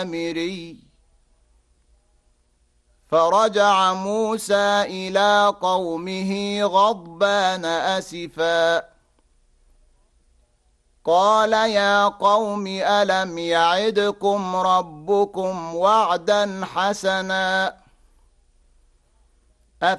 السامري فرجع موسى إلى قومه غضبان أسفا قال يا قوم ألم يعدكم ربكم وعدا حسنا